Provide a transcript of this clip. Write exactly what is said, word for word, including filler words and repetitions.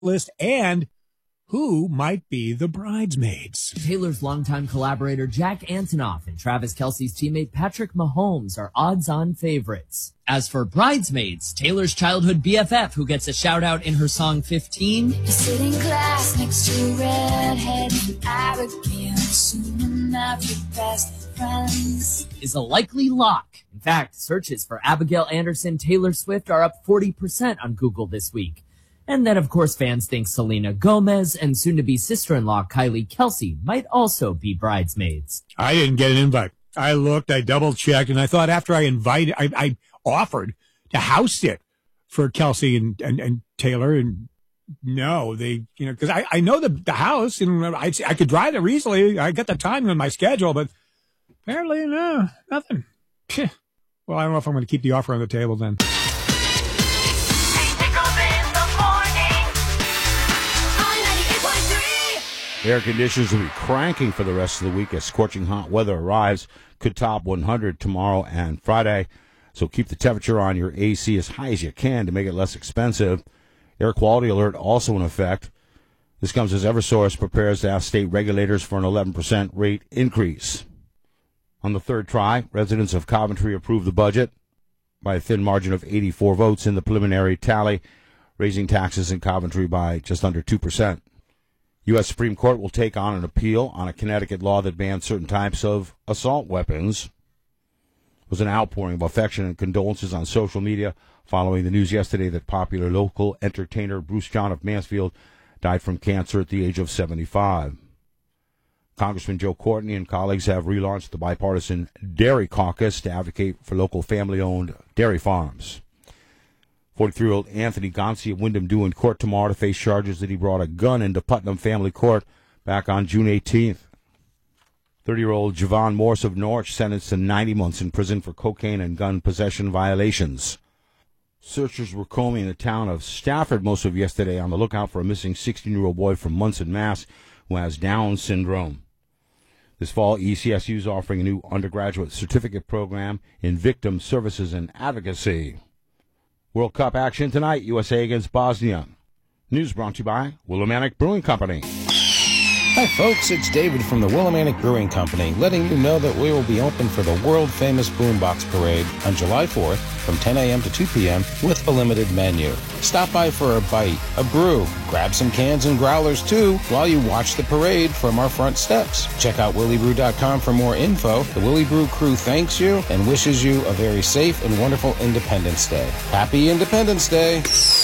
list and who might be the bridesmaids. Taylor's longtime collaborator Jack Antonoff and Travis Kelce's teammate Patrick Mahomes are odds-on favorites. As for bridesmaids, Taylor's childhood B F F, who gets a shout-out in her song fifteen, you sit in class next to a redhead Abigail, soon enough your best friends, is a likely lock. In fact, searches for Abigail Anderson Taylor Swift are up forty percent on Google this week. And then, of course, fans think Selena Gomez and soon-to-be sister-in-law Kylie Kelce might also be bridesmaids. I didn't get an invite. I looked, I double-checked, and I thought after I invited, I, I offered to house sit for Kelce and, and, and Taylor, and no, they, you know, because I, I know the, the house, and I, I could drive there easily. I got the time in my schedule, but apparently, no, nothing. Well, I don't know if I'm going to keep the offer on the table then. Air conditions will be cranking for the rest of the week as scorching hot weather arrives. Could top one hundred tomorrow and Friday. So keep the temperature on your A C as high as you can to make it less expensive. Air quality alert also in effect. This comes as Eversource prepares to ask state regulators for an eleven percent rate increase. On the third try, residents of Coventry approved the budget by a thin margin of eighty-four votes in the preliminary tally, raising taxes in Coventry by just under two percent. U S Supreme Court will take on an appeal on a Connecticut law that bans certain types of assault weapons. There was an outpouring of affection and condolences on social media following the news yesterday that popular local entertainer Bruce John of Mansfield died from cancer at the age of seventy-five. Congressman Joe Courtney and colleagues have relaunched the bipartisan Dairy Caucus to advocate for local family-owned dairy farms. forty-three-year-old Anthony Gonsi of Wyndham due in court tomorrow to face charges that he brought a gun into Putnam Family Court back on June eighteenth. thirty-year-old Javon Morse of Norwich sentenced to ninety months in prison for cocaine and gun possession violations. Searchers were combing the town of Stafford most of yesterday on the lookout for a missing sixteen-year-old boy from Munson, Mass. who has Down syndrome. This fall, E C S U is offering a new undergraduate certificate program in victim services and advocacy. World Cup action tonight, U S A against Bosnia. News brought to you by Willimantic Brewing Company. Hi, folks. It's David from the Willimantic Brewing Company, letting you know that we will be open for the world-famous Boombox Parade on July fourth from ten a.m. to two p.m. with a limited menu. Stop by for a bite, a brew, grab some cans and growlers, too, while you watch the parade from our front steps. Check out willie brew dot com for more info. The Willie Brew crew thanks you and wishes you a very safe and wonderful Independence Day. Happy Independence Day!